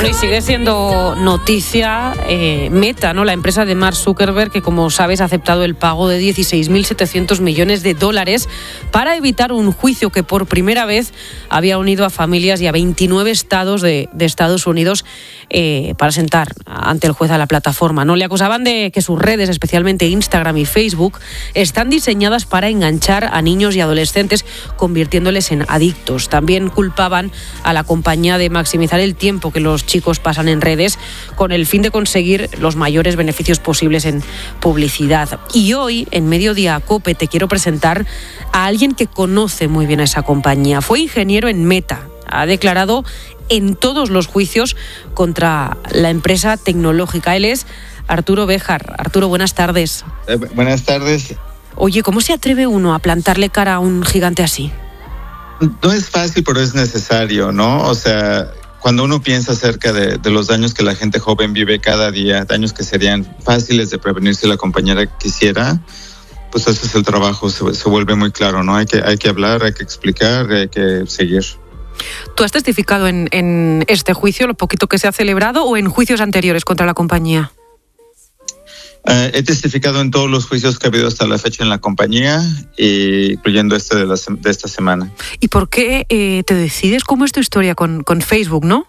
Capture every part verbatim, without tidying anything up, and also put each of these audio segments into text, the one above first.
Bueno, y sigue siendo noticia eh, Meta, ¿no? La empresa de Mark Zuckerberg, que como sabes ha aceptado el pago de dieciséis mil setecientos millones de dólares para evitar un juicio que por primera vez había unido a familias y a veintinueve estados de, de Estados Unidos eh, para sentar ante el juez a la plataforma, ¿no? Le acusaban de que sus redes, especialmente Instagram y Facebook, están diseñadas para enganchar a niños y adolescentes, convirtiéndoles en adictos. También culpaban a la compañía de maximizar el tiempo que los chicos pasan en redes con el fin de conseguir los mayores beneficios posibles en publicidad. Y hoy, en Mediodía Cope, te quiero presentar a alguien que conoce muy bien a esa compañía. Fue ingeniero en Meta. Ha declarado en todos los juicios contra la empresa tecnológica. Él es Arturo Béjar. Arturo, buenas tardes. Eh, buenas tardes. Oye, ¿cómo se atreve uno a plantarle cara a un gigante así? No es fácil, pero es necesario, ¿no? O sea, cuando uno piensa acerca de, de los daños que la gente joven vive cada día, daños que serían fáciles de prevenir si la compañera quisiera, pues ese es el trabajo, se, se vuelve muy claro, ¿no? Hay que, hay que hablar, hay que explicar, hay que seguir. ¿Tú has testificado en, en este juicio, lo poquito que se ha celebrado, o en juicios anteriores contra la compañía? Uh, he testificado en todos los juicios que ha habido hasta la fecha en la compañía, incluyendo este de, la, de esta semana. ¿Y por qué eh, te decides? ¿Cómo es tu historia con, con Facebook, no?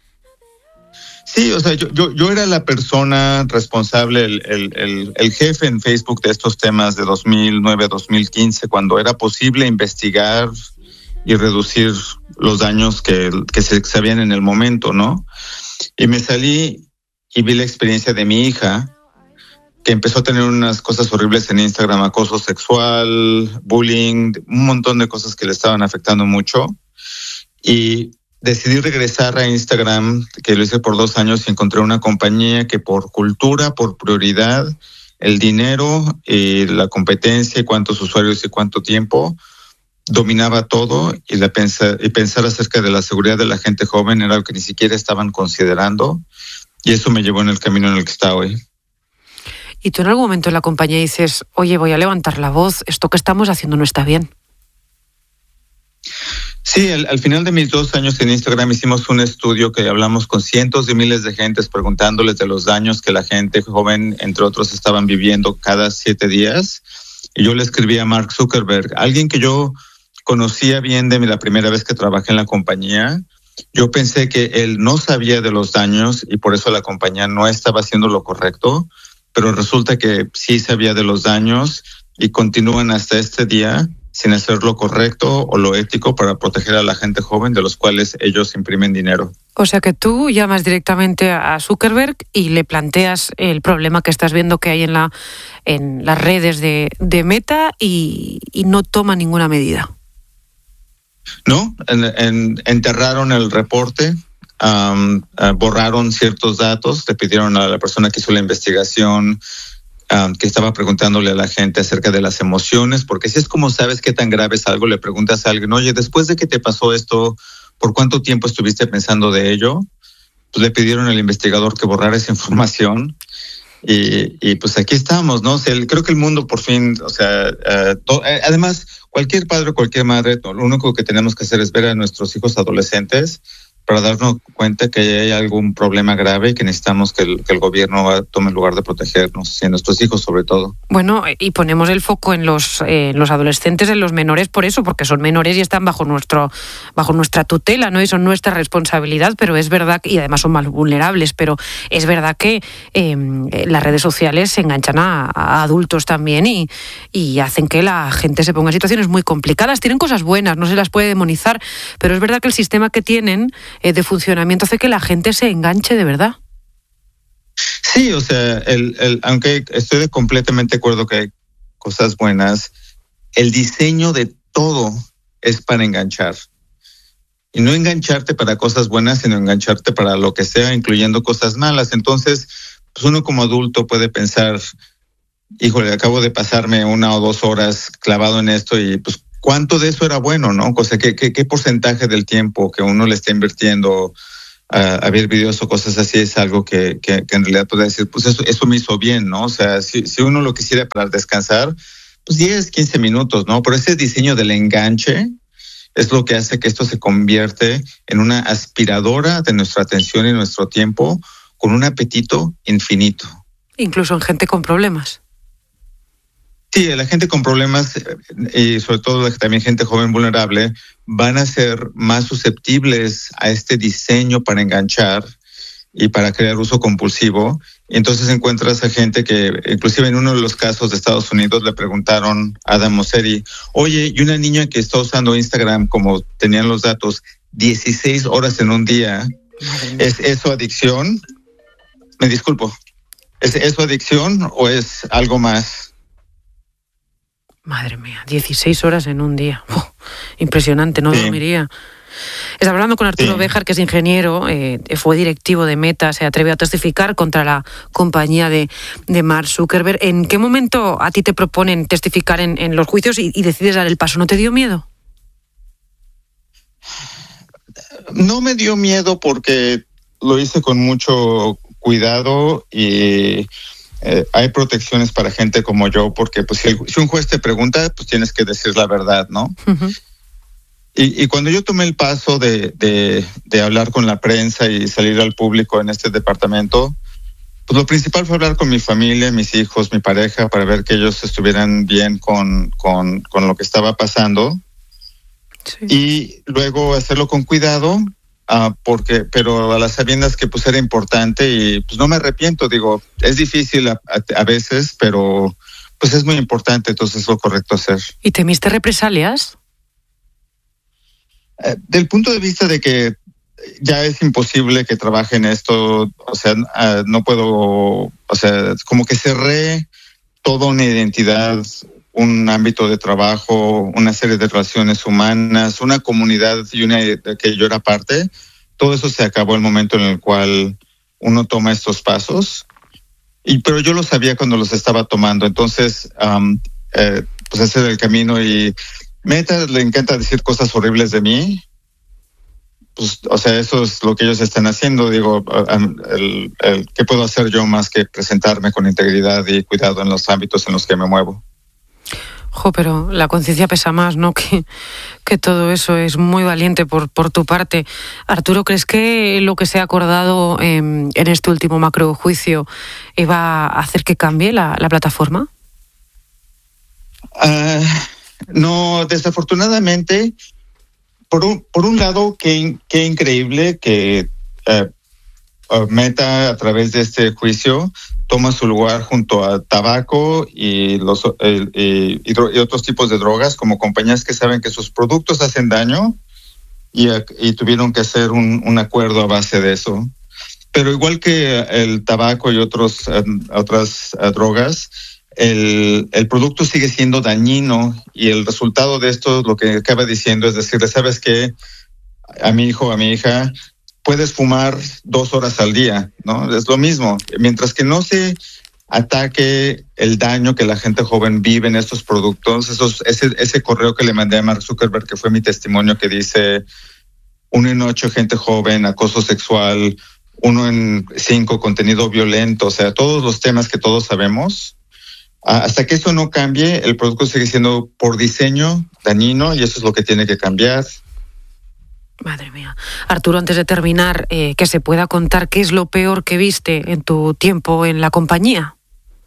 Sí, o sea, yo, yo, yo era la persona responsable, el, el, el, el jefe en Facebook de estos temas de dos mil nueve a dos mil quince, cuando era posible investigar y reducir los daños que, que se sabían en el momento, ¿no? Y me salí y vi la experiencia de mi hija, que empezó a tener unas cosas horribles en Instagram, acoso sexual, bullying, un montón de cosas que le estaban afectando mucho. Y decidí regresar a Instagram, que lo hice por dos años, y encontré una compañía que por cultura, por prioridad, el dinero y la competencia y cuántos usuarios y cuánto tiempo, dominaba todo, y, la pensa, y pensar acerca de la seguridad de la gente joven era algo que ni siquiera estaban considerando. Y eso me llevó en el camino en el que está hoy. ¿Y tú en algún momento en la compañía dices, oye, voy a levantar la voz, esto que estamos haciendo no está bien? Sí, al, al final de mis dos años en Instagram hicimos un estudio que hablamos con cientos de miles de gentes preguntándoles de los daños que la gente joven, entre otros, estaban viviendo cada siete días. Y yo le escribí a Mark Zuckerberg, alguien que yo conocía bien de la primera vez que trabajé en la compañía. Yo pensé que él no sabía de los daños y por eso la compañía no estaba haciendo lo correcto, pero resulta que sí sabía de los daños y continúan hasta este día sin hacer lo correcto o lo ético para proteger a la gente joven, de los cuales ellos imprimen dinero. O sea que tú llamas directamente a Zuckerberg y le planteas el problema que estás viendo que hay en la en las redes de, de Meta y, y no toma ninguna medida. No, en, en, enterraron el reporte. Um, uh, borraron ciertos datos, le pidieron a la persona que hizo la investigación um, que estaba preguntándole a la gente acerca de las emociones, porque si es como sabes qué tan grave es algo, le preguntas a alguien, oye, después de que te pasó esto, ¿por cuánto tiempo estuviste pensando de ello? Pues le pidieron al investigador que borrara esa información y, y pues aquí estamos, ¿no? O sea, creo que el mundo por fin, o sea, uh, to, además, cualquier padre o cualquier madre, lo único que tenemos que hacer es ver a nuestros hijos adolescentes para darnos cuenta que hay algún problema grave y que necesitamos que el, que el gobierno tome el lugar de protegernos y a nuestros hijos sobre todo. Bueno, y ponemos el foco en los, eh, en los adolescentes, en los menores por eso, porque son menores y están bajo nuestro bajo nuestra tutela, ¿no? Y son nuestra responsabilidad, pero es verdad, y además son más vulnerables, pero es verdad que eh, las redes sociales se enganchan a, a adultos también y, y hacen que la gente se ponga en situaciones muy complicadas. Tienen cosas buenas, no se las puede demonizar, pero es verdad que el sistema que tienen de funcionamiento hace que la gente se enganche de verdad. Sí, o sea, el, el, aunque estoy completamente de acuerdo que hay cosas buenas, el diseño de todo es para enganchar. Y no engancharte para cosas buenas, sino engancharte para lo que sea, incluyendo cosas malas. Entonces, pues uno como adulto puede pensar, híjole, acabo de pasarme una o dos horas clavado en esto y pues ¿cuánto de eso era bueno, no? O sea, ¿qué, qué, qué porcentaje del tiempo que uno le está invirtiendo a, a ver videos o cosas así es algo que, que, que en realidad puede decir, pues eso, eso me hizo bien, ¿no? O sea, si, si uno lo quisiera para descansar, pues diez, quince minutos, ¿no? Pero ese diseño del enganche es lo que hace que esto se convierte en una aspiradora de nuestra atención y nuestro tiempo con un apetito infinito. Incluso en gente con problemas. Sí, la gente con problemas y sobre todo también gente joven vulnerable van a ser más susceptibles a este diseño para enganchar y para crear uso compulsivo. Y entonces encuentras a gente que, inclusive en uno de los casos de Estados Unidos, le preguntaron a Adam Mosseri, oye, y una niña que está usando Instagram, como tenían los datos, dieciséis horas en un día, ¿es eso adicción? Me disculpo. ¿Es eso adicción o es algo más? Madre mía, dieciséis horas en un día. Oh, impresionante, no sí. dormiría. Estaba hablando con Arturo sí. Béjar, que es ingeniero, eh, fue directivo de Meta, se atrevió a testificar contra la compañía de, de Mark Zuckerberg. ¿En qué momento a ti te proponen testificar en, en los juicios y, y decides dar el paso? ¿No te dio miedo? No me dio miedo porque lo hice con mucho cuidado y eh, hay protecciones para gente como yo, porque pues si, el, si un juez te pregunta, pues tienes que decir la verdad, ¿no? Uh-huh. Y, y cuando yo tomé el paso de, de, de hablar con la prensa y salir al público en este departamento, pues lo principal fue hablar con mi familia, mis hijos, mi pareja, para ver que ellos estuvieran bien con, con, con lo que estaba pasando. Sí. Y luego hacerlo con cuidado, uh, porque, pero a las sabiendas que pues era importante y pues no me arrepiento, digo, es difícil a, a, a veces, pero pues es muy importante, entonces es lo correcto hacer. ¿Y temiste represalias? Uh, del punto de vista de que ya es imposible que trabaje en esto, o sea, uh, no puedo, o sea, como que cerré toda una identidad, un ámbito de trabajo, una serie de relaciones humanas, una comunidad y una de que yo era parte. Todo eso se acabó el momento en el cual uno toma estos pasos. Y pero yo lo sabía cuando los estaba tomando. Entonces, um, eh, pues ese era el camino. Y Meta le encanta decir cosas horribles de mí. Pues, o sea, eso es lo que ellos están haciendo. Digo, el, el, ¿qué puedo hacer yo más que presentarme con integridad y cuidado en los ámbitos en los que me muevo? Jo, pero la conciencia pesa más, ¿no? Que, que todo eso. Es muy valiente por, por tu parte. Arturo, ¿crees que lo que se ha acordado eh, en este último macrojuicio eh, va a hacer que cambie la, la plataforma? Uh, no, desafortunadamente, por un, por un lado, qué, qué increíble que uh, Meta, a través de este juicio, toma su lugar junto a tabaco y los eh, y, y, y otros tipos de drogas como compañías que saben que sus productos hacen daño y, y tuvieron que hacer un, un acuerdo a base de eso. Pero igual que el tabaco y otros um, otras uh, drogas, el, el producto sigue siendo dañino y el resultado de esto, lo que acaba diciendo es decirle, ¿sabes qué? A mi hijo, a mi hija, puedes fumar dos horas al día, ¿no? Es lo mismo. Mientras que no se ataque el daño que la gente joven vive en estos productos, esos, ese, ese correo que le mandé a Mark Zuckerberg, que fue mi testimonio, que dice uno en ocho gente joven, acoso sexual, uno en cinco contenido violento, o sea, todos los temas que todos sabemos. Hasta que eso no cambie, el producto sigue siendo por diseño dañino y eso es lo que tiene que cambiar. Madre mía. Arturo, antes de terminar, eh, que se pueda contar qué es lo peor que viste en tu tiempo en la compañía.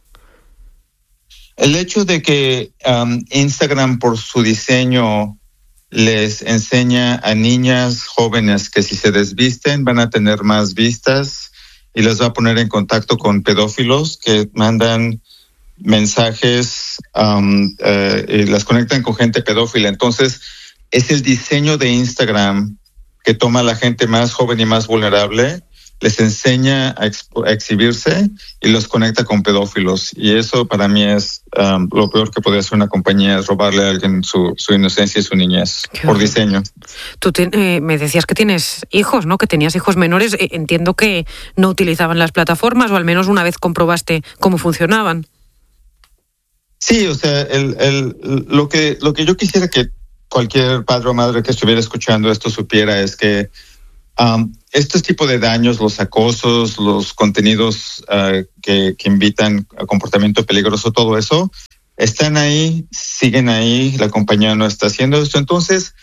El hecho de que um, Instagram, por su diseño, les enseña a niñas jóvenes que si se desvisten van a tener más vistas y les va a poner en contacto con pedófilos que mandan mensajes um, uh, y las conectan con gente pedófila. Entonces, es el diseño de Instagram que toma a la gente más joven y más vulnerable, les enseña a, exp- a exhibirse y los conecta con pedófilos. Y eso para mí es um, lo peor que podría hacer una compañía, es robarle a alguien su, su inocencia y su niñez, Qué por horror. Diseño. Tú te, eh, me decías que tienes hijos, ¿no? Que tenías hijos menores. Eh, entiendo que no utilizaban las plataformas o al menos una vez comprobaste cómo funcionaban. Sí, o sea, el, el, lo que lo que yo quisiera que cualquier padre o madre que estuviera escuchando esto supiera es que um, estos tipos de daños, los acosos, los contenidos uh, que, que invitan a comportamiento peligroso, todo eso, están ahí, siguen ahí, la compañía no está haciendo esto. Entonces,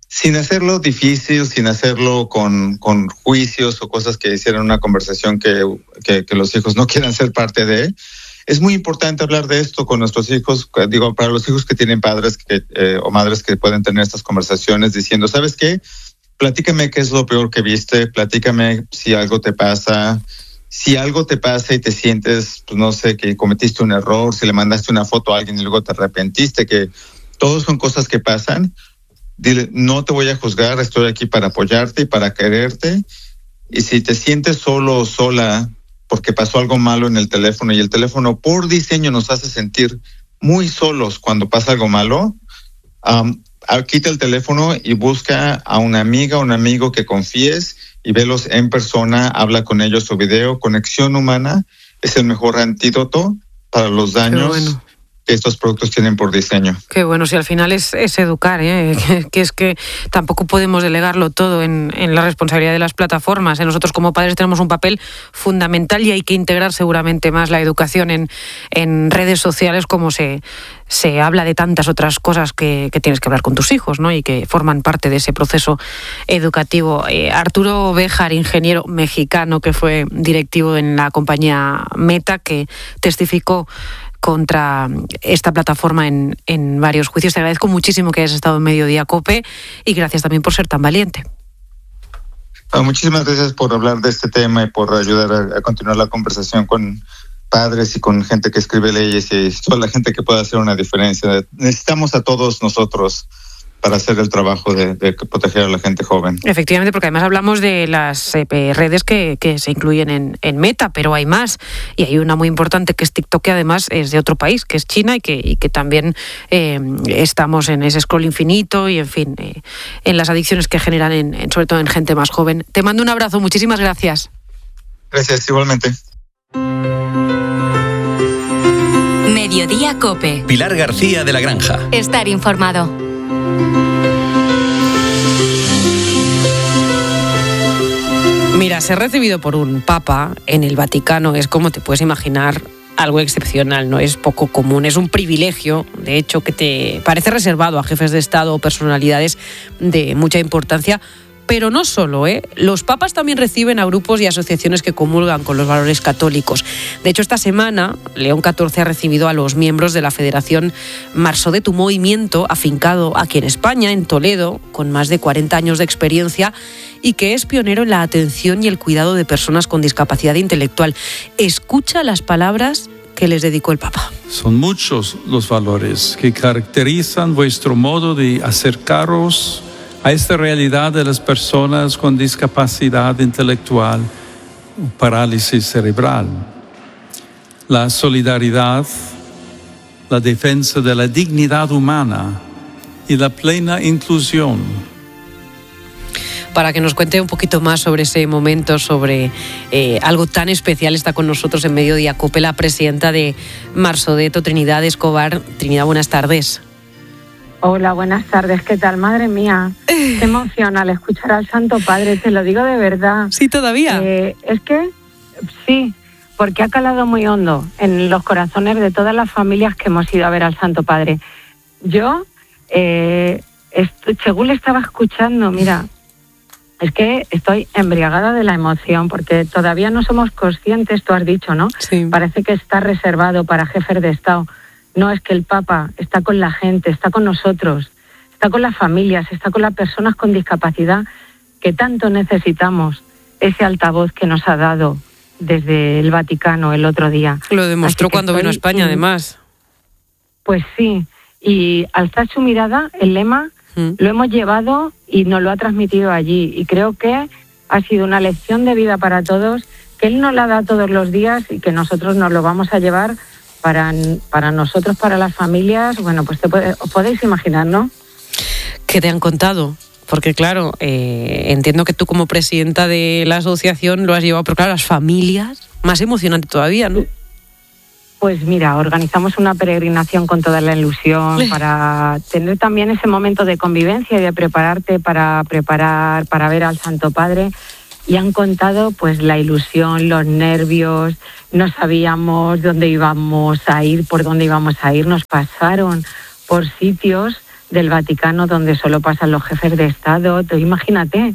sin hacerlo difícil, sin hacerlo con, con juicios o cosas que hicieran una conversación que, que, que los hijos no quieran ser parte de. Es muy importante hablar de esto con nuestros hijos, digo, para los hijos que tienen padres que, eh, o madres que pueden tener estas conversaciones diciendo, ¿sabes qué? Platícame qué es lo peor que viste, platícame si algo te pasa, si algo te pasa y te sientes, pues no sé, que cometiste un error, si le mandaste una foto a alguien y luego te arrepentiste, que todos son cosas que pasan. Dile, no te voy a juzgar, estoy aquí para apoyarte y para quererte. Y si te sientes solo o sola porque pasó algo malo en el teléfono, y el teléfono por diseño nos hace sentir muy solos cuando pasa algo malo, um, quita el teléfono y busca a una amiga o un amigo que confíes y velos en persona, habla con ellos o video. Conexión humana es el mejor antídoto para los daños que estos productos tienen por diseño. Qué bueno, si al final es, es educar, ¿eh? que, que es que tampoco podemos delegarlo todo en, en la responsabilidad de las plataformas. Nosotros como padres tenemos un papel fundamental y hay que integrar seguramente más la educación en, en redes sociales, como se, se habla de tantas otras cosas que, que tienes que hablar con tus hijos, ¿no? Y que forman parte de ese proceso educativo. Eh, Arturo Béjar, ingeniero mexicano que fue directivo en la compañía Meta, que testificó contra esta plataforma en, en varios juicios. Te agradezco muchísimo que hayas estado en Mediodía COPE y gracias también por ser tan valiente. Bueno, muchísimas gracias por hablar de este tema y por ayudar a, a continuar la conversación con padres y con gente que escribe leyes y toda la gente que pueda hacer una diferencia. Necesitamos a todos nosotros para hacer el trabajo de, de proteger a la gente joven. Efectivamente, porque además hablamos de las eh, redes que, que se incluyen en, en Meta, pero hay más. Y hay una muy importante que es TikTok, que además es de otro país, que es China, y que, y que también eh, estamos en ese scroll infinito y, en fin, eh, en las adicciones que generan, en, en, sobre todo en gente más joven. Te mando un abrazo, muchísimas gracias. Gracias, igualmente. Mediodía COPE. Pilar García de la Granja. Estar informado. Mira, ser recibido por un papa en el Vaticano es, como te puedes imaginar, algo excepcional, no es poco común, es un privilegio, de hecho, que te parece reservado a jefes de Estado o personalidades de mucha importancia. Pero no solo, ¿eh? Los papas también reciben a grupos y asociaciones que comulgan con los valores católicos. De hecho, esta semana, León catorce ha recibido a los miembros de la Federación Marsodet, un movimiento afincado aquí en España, en Toledo, con más de cuarenta años de experiencia y que es pionero en la atención y el cuidado de personas con discapacidad intelectual. Escucha las palabras que les dedicó el Papa. Son muchos los valores que caracterizan vuestro modo de acercaros a esta realidad de las personas con discapacidad intelectual o parálisis cerebral. La solidaridad, la defensa de la dignidad humana y la plena inclusión. Para que nos cuente un poquito más sobre ese momento, sobre eh, algo tan especial, está con nosotros en Mediodía COPE la presidenta de Marsodet, Trinidad Escobar. Trinidad, buenas tardes. Hola, buenas tardes. ¿Qué tal? Madre mía, qué emoción al escuchar al Santo Padre, te lo digo de verdad. Sí, todavía. Eh, es que, sí, porque ha calado muy hondo en los corazones de todas las familias que hemos ido a ver al Santo Padre. Yo, eh, est- según le estaba escuchando, mira, es que estoy embriagada de la emoción, porque todavía no somos conscientes, tú has dicho, ¿no? Sí. Parece que está reservado para jefes de Estado. No, es que el Papa está con la gente, está con nosotros, está con las familias, está con las personas con discapacidad, que tanto necesitamos ese altavoz que nos ha dado desde el Vaticano el otro día. Lo demostró cuando estoy, vino a España, además. Pues sí, y alzar su mirada, el lema, mm. lo hemos llevado y nos lo ha transmitido allí. Y creo que ha sido una lección de vida para todos, que Él nos la da todos los días y que nosotros nos lo vamos a llevar para, para nosotros, para las familias. Bueno, pues te puede, os podéis imaginar, ¿no? ¿Qué te han contado? Porque claro, eh, entiendo que tú como presidenta de la asociación lo has llevado, pero claro, las familias, más emocionante todavía, ¿no? Pues mira, organizamos una peregrinación con toda la ilusión para tener también ese momento de convivencia y de prepararte para preparar, para ver al Santo Padre. Y han contado pues la ilusión, los nervios, no sabíamos dónde íbamos a ir, por dónde íbamos a ir, nos pasaron por sitios del Vaticano, donde solo pasan los jefes de Estado. Tú imagínate,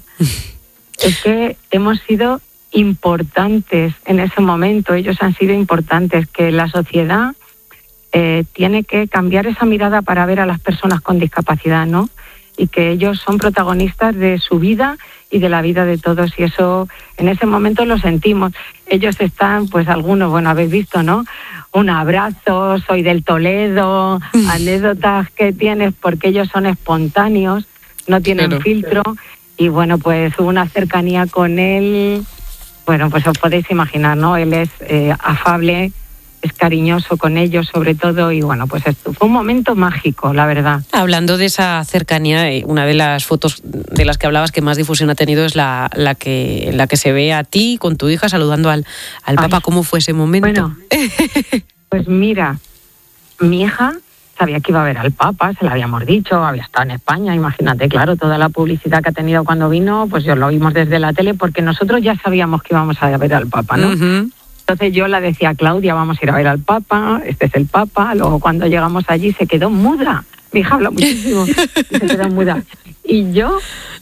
es que hemos sido importantes en ese momento, ellos han sido importantes, que la sociedad eh, tiene que cambiar esa mirada para ver a las personas con discapacidad, ¿no? Y que ellos son protagonistas de su vida y de la vida de todos, y eso en ese momento lo sentimos. Ellos están, pues algunos, bueno, habéis visto, ¿no? Un abrazo, soy del Toledo, anécdotas que tienes, porque ellos son espontáneos, no tienen claro. filtro, y bueno, pues hubo una cercanía con él, bueno, pues os podéis imaginar, ¿no? Él es eh, afable, es cariñoso con ellos sobre todo, y bueno, pues esto fue un momento mágico, la verdad. Hablando de esa cercanía, una de las fotos de las que hablabas que más difusión ha tenido es la, la, que, la que se ve a ti con tu hija saludando al, al Papa. ¿Cómo fue ese momento? Bueno, pues mira, mi hija sabía que iba a ver al Papa, se lo habíamos dicho, había estado en España, imagínate, claro, toda la publicidad que ha tenido cuando vino, pues yo lo vimos desde la tele, porque nosotros ya sabíamos que íbamos a ver al Papa, ¿no? Uh-huh. Entonces yo la decía a Claudia, vamos a ir a ver al Papa, este es el Papa. Luego cuando llegamos allí se quedó muda. Mi hija habla muchísimo y se quedó muda. Y yo,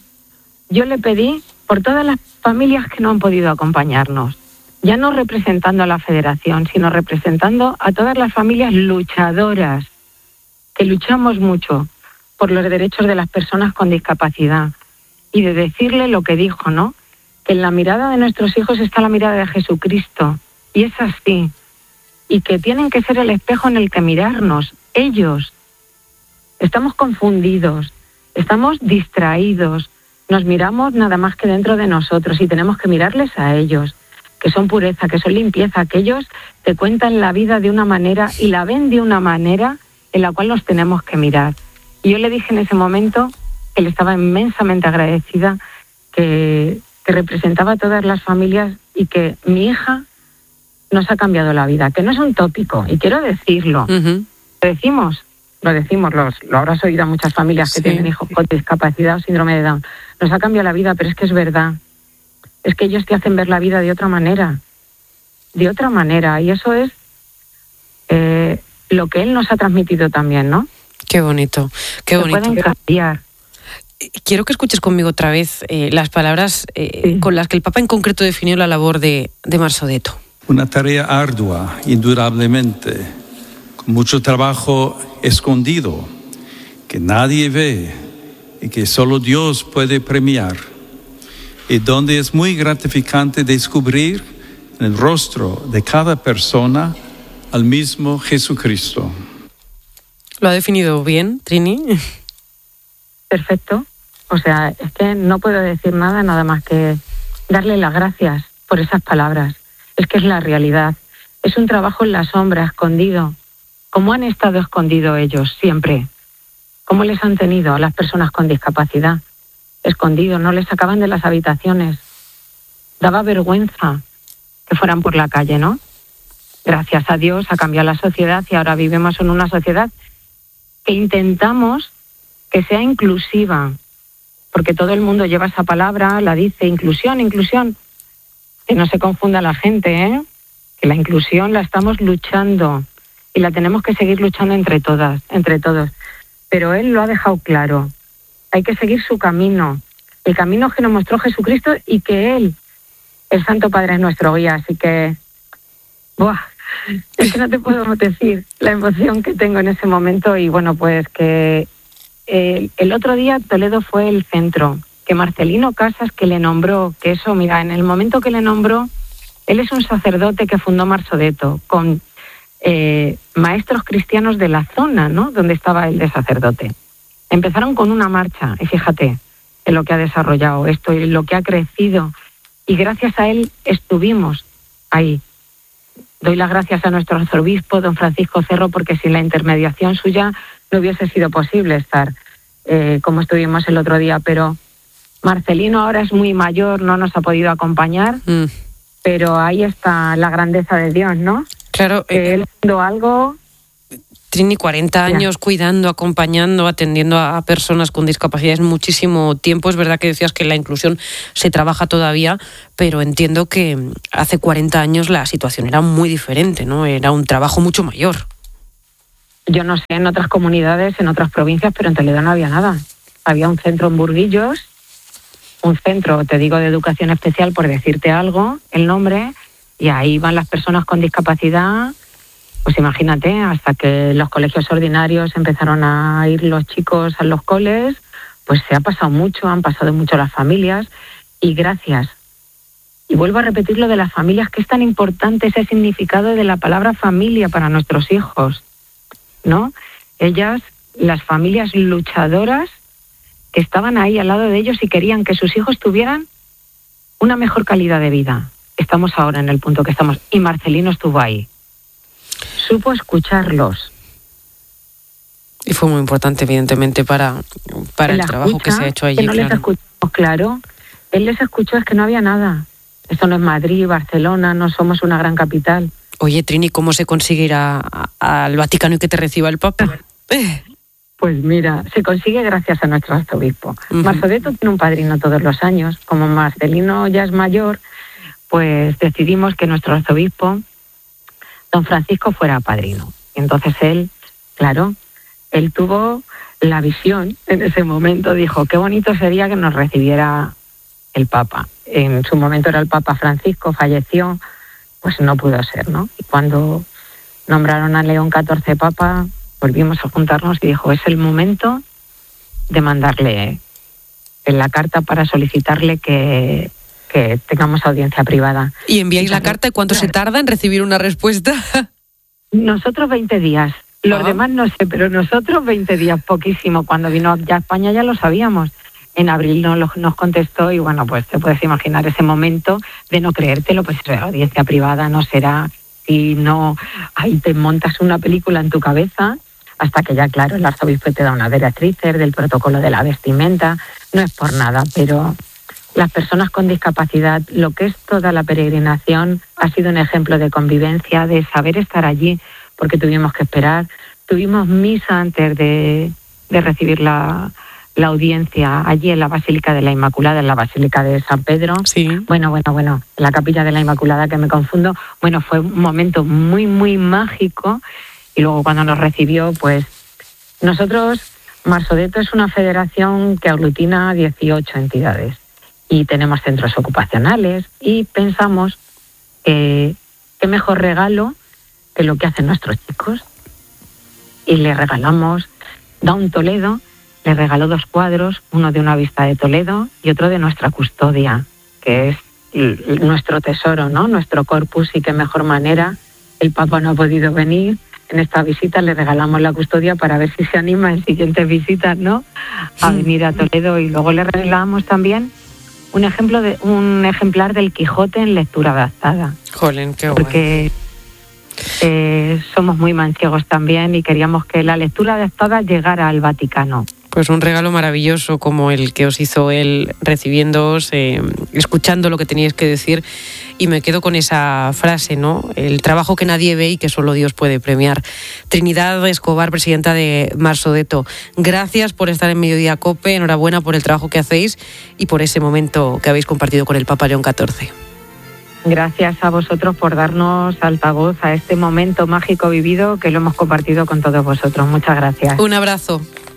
yo le pedí por todas las familias que no han podido acompañarnos, ya no representando a la federación, sino representando a todas las familias luchadoras, que luchamos mucho por los derechos de las personas con discapacidad. Y de decirle lo que dijo, ¿no? Que en la mirada de nuestros hijos está la mirada de Jesucristo. Y es así. Y que tienen que ser el espejo en el que mirarnos. Ellos. Estamos confundidos. Estamos distraídos. Nos miramos nada más que dentro de nosotros. Y tenemos que mirarles a ellos. Que son pureza, que son limpieza. Que ellos te cuentan la vida de una manera y la ven de una manera en la cual nos tenemos que mirar. Y yo le dije en ese momento que le estaba inmensamente agradecida, que, que representaba a todas las familias y que mi hija nos ha cambiado la vida, que no es un tópico, y quiero decirlo. Uh-huh. Lo decimos, lo decimos, los, lo habrás oído a muchas familias que sí. tienen hijos con discapacidad o síndrome de Down. Nos ha cambiado la vida, pero es que es verdad. Es que ellos te hacen ver la vida de otra manera, de otra manera, y eso es eh, lo que él nos ha transmitido también, ¿no? Qué bonito, qué bonito. Se pueden cambiar. Quiero que escuches conmigo otra vez eh, las palabras eh, sí. con las que el Papa en concreto definió la labor de, de Marsodetto. Una tarea ardua, indudablemente, con mucho trabajo escondido, que nadie ve y que solo Dios puede premiar, y donde es muy gratificante descubrir en el rostro de cada persona al mismo Jesucristo. ¿Lo ha definido bien, Trini? Perfecto. O sea, es que no puedo decir nada, nada más que darle las gracias por esas palabras. Es que es la realidad. Es un trabajo en la sombra, escondido. ¿Cómo han estado escondidos ellos siempre? ¿Cómo les han tenido a las personas con discapacidad? Escondidos, no les sacaban de las habitaciones. Daba vergüenza que fueran por la calle, ¿no? Gracias a Dios ha cambiado la sociedad y ahora vivimos en una sociedad que intentamos que sea inclusiva, porque todo el mundo lleva esa palabra, la dice, inclusión, inclusión. Que no se confunda la gente, ¿eh? Que la inclusión la estamos luchando y la tenemos que seguir luchando entre todas, entre todos. Pero él lo ha dejado claro. Hay que seguir su camino, el camino que nos mostró Jesucristo, y que él, el Santo Padre, es nuestro guía. Así que, ¡buah! Es que no te puedo decir la emoción que tengo en ese momento. Y bueno, pues que eh, el otro día Toledo fue el centro, que Marcelino Casas, que le nombró, que eso, mira, en el momento que le nombró, él es un sacerdote que fundó Marsodetto, con eh, maestros cristianos de la zona, ¿no?, donde estaba él de sacerdote. Empezaron con una marcha, y fíjate en lo que ha desarrollado esto y lo que ha crecido, y gracias a él estuvimos ahí. Doy las gracias a nuestro arzobispo, don Francisco Cerro, porque sin la intermediación suya no hubiese sido posible estar eh, como estuvimos el otro día. Pero Marcelino ahora es muy mayor, no nos ha podido acompañar, mm. pero ahí está la grandeza de Dios, ¿no? Claro. Eh, él haciendo algo... Trini, cuarenta años ya. cuidando, acompañando, atendiendo a personas con discapacidades, muchísimo tiempo. Es verdad que decías que la inclusión se trabaja todavía, pero entiendo que hace cuarenta años la situación era muy diferente, ¿no? Era un trabajo mucho mayor. yo no sé en otras comunidades, en otras provincias, pero en Toledo no había nada. Había un centro en Burguillos, un centro, te digo, de educación especial, por decirte algo, el nombre, y ahí van las personas con discapacidad. Pues imagínate, hasta que los colegios ordinarios empezaron a ir los chicos a los coles, pues se ha pasado mucho, han pasado mucho las familias, y gracias. Y vuelvo a repetir lo de las familias, que es tan importante ese significado de la palabra familia para nuestros hijos, ¿no? Ellas, las familias luchadoras, que estaban ahí al lado de ellos y querían que sus hijos tuvieran una mejor calidad de vida. Estamos ahora en el punto que estamos, y Marcelino estuvo ahí. Supo escucharlos. Y fue muy importante, evidentemente, para, para el trabajo que se ha hecho allí. Que no claro. les escuchamos, claro. Él les escuchó, es que no había nada. Esto no es Madrid, Barcelona, no somos una gran capital. Oye, Trini, ¿cómo se consigue ir a, a, al Vaticano y que te reciba el Papa? Pues mira, se consigue gracias a nuestro arzobispo. Uh-huh. Marsodeto tiene un padrino todos los años. Como Marcelino ya es mayor, pues decidimos que nuestro arzobispo, don Francisco, fuera padrino. Y entonces él, claro, él tuvo la visión en ese momento, dijo, qué bonito sería que nos recibiera el Papa. En su momento era el Papa Francisco, falleció, pues no pudo ser, ¿no? Y cuando nombraron a León catorce Papa, volvimos a juntarnos y dijo, es el momento de mandarle en la carta para solicitarle que, que tengamos audiencia privada. ¿Y enviáis la carta y cuánto se tarda en recibir una respuesta? Nosotros veinte días. Los ah. demás no sé, pero nosotros veinte días, poquísimo. Cuando vino ya a España ya lo sabíamos. En abril no, lo, nos contestó y bueno, pues te puedes imaginar ese momento de no creértelo, pues la audiencia privada no será, si no, ahí te montas una película en tu cabeza, hasta que ya, claro, el arzobispo te da una directrices del protocolo de la vestimenta. No es por nada, pero las personas con discapacidad, lo que es toda la peregrinación, ha sido un ejemplo de convivencia, de saber estar allí, porque tuvimos que esperar. Tuvimos misa antes de, de recibir la, la audiencia allí en la Basílica de la Inmaculada, en la Basílica de San Pedro. Sí. Bueno, bueno, bueno, la Capilla de la Inmaculada, que me confundo. Bueno, fue un momento muy, muy mágico. Y luego cuando nos recibió, pues nosotros, Marsodeto es una federación que aglutina dieciocho entidades y tenemos centros ocupacionales y pensamos que qué mejor regalo que lo que hacen nuestros chicos. Y le regalamos, Down Toledo, le regaló dos cuadros, uno de una vista de Toledo y otro de nuestra custodia, que es nuestro tesoro, ¿no? Nuestro corpus, y qué mejor manera. El Papa no ha podido venir. En esta visita le regalamos la custodia para ver si se anima en siguientes visitas, ¿no? A venir a Toledo. Y luego le regalamos también un ejemplo de un ejemplar del Quijote en lectura adaptada. Jolín, qué guay. Porque eh, somos muy manchegos también y queríamos que la lectura adaptada llegara al Vaticano. Pues un regalo maravilloso como el que os hizo él, recibiéndoos, eh, escuchando lo que teníais que decir, y me quedo con esa frase, ¿no? El trabajo que nadie ve y que solo Dios puede premiar. Trinidad Escobar, presidenta de Marsodeto, gracias por estar en Mediodía COPE, enhorabuena por el trabajo que hacéis y por ese momento que habéis compartido con el Papa León catorce. Gracias a vosotros por darnos altavoz a este momento mágico vivido que lo hemos compartido con todos vosotros. Muchas gracias. Un abrazo.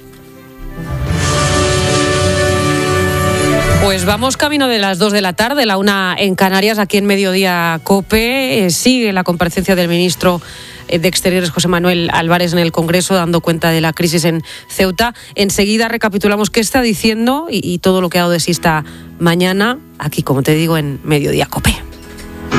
Pues vamos camino de las dos de la tarde, la una en Canarias, aquí en Mediodía COPE. Eh, sigue la comparecencia del ministro de Exteriores, José Manuel Álvarez, en el Congreso, dando cuenta de la crisis en Ceuta. Enseguida recapitulamos qué está diciendo y, y todo lo que ha dado de sí esta mañana, aquí, como te digo, en Mediodía COPE.